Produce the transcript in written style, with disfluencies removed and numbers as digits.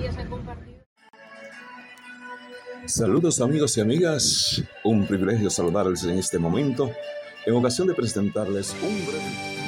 ya se han compartido. Saludos amigos y amigas, un privilegio saludarles en este momento en ocasión de presentarles un breve